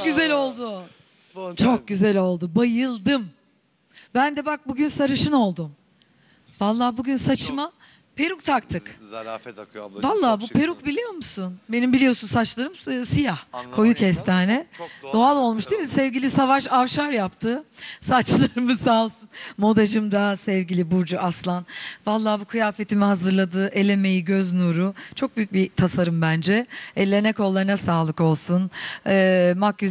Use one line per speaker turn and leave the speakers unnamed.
güzel oldu.
Spontan.
Çok güzel oldu. Bayıldım. Ben de bak bugün sarışın oldum. Vallahi bugün saçıma peruk taktık.
Zarafet akıyor ablacığım.
Vallahi
çok
bu
şıksınız.
peruk biliyor musun? Benim biliyorsun saçlarım siyah.
Anlaman
Koyu
yeterli.
kestane.
Çok
Doğal olmuş değil mi? Sevgili Savaş Avşar yaptı. Saçlarımı sağ olsun. Modacım da sevgili Burcu Aslan. Vallahi bu kıyafetimi hazırladı. El emeği, göz nuru. Çok büyük bir tasarım bence. Ellerine kollarına sağlık olsun. Makyöz